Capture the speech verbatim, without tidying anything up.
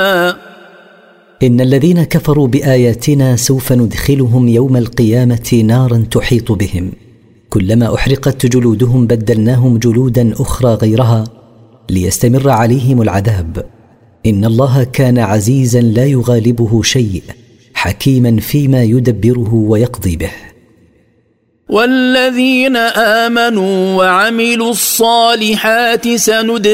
إن الذين كفروا بآياتنا سوف ندخلهم يوم القيامة نارا تحيط بهم، كلما أحرقت جلودهم بدلناهم جلودا أخرى غيرها ليستمر عليهم العذاب. إن الله كان عزيزا لا يغالبه شيء، حكيما فيما يدبره ويقضي به. والذين آمنوا وعملوا الصالحات سندخلهم